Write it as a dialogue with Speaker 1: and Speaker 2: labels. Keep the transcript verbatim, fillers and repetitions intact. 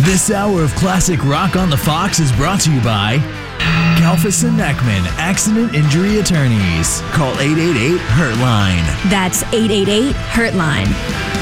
Speaker 1: This hour of classic rock on the Fox is brought to you by Kalfas and Neckman, Accident Injury Attorneys. Call eight eight eight, hurt line.
Speaker 2: That's eight eight eight, hurt line.